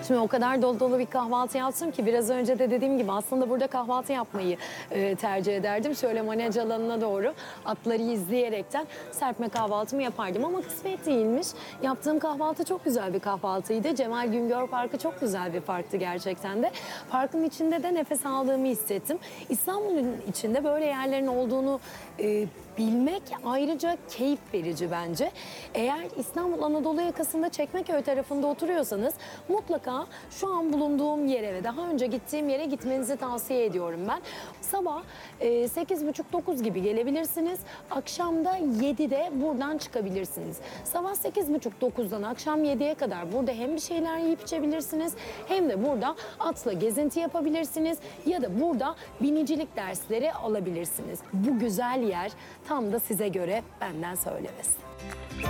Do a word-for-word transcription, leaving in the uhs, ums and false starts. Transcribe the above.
Şimdi o kadar dolu dolu bir kahvaltı yaptım ki biraz önce de dediğim gibi aslında burada kahvaltı yapmayı e, tercih ederdim. Şöyle manege alanına doğru atları izleyerekten serpme kahvaltımı yapardım ama kısmet değilmiş. Yaptığım kahvaltı çok güzel bir kahvaltıydı. Cemal Güngör Parkı çok güzel bir parktı gerçekten de. Parkın içinde de nefes aldığımı hissettim. İstanbul'un içinde böyle yerlerin olduğunu e, bilmek ayrıca keyif verici bence. Eğer İstanbul Anadolu yakasında Çekmeköy tarafında oturuyorsanız mutlaka şu an bulunduğum yere ve daha önce gittiğim yere gitmenizi tavsiye ediyorum ben. Sabah e, sekiz buçuk dokuz gibi gelebilirsiniz. Akşam da yedide buradan çıkabilirsiniz. Sabah sekiz buçuk dokuzdan akşam yediye kadar burada hem bir şeyler yiyip içebilirsiniz hem de burada atla gezinti yapabilirsiniz ya da burada binicilik dersleri alabilirsiniz. Bu güzel yer tam da size göre, benden söylemesi.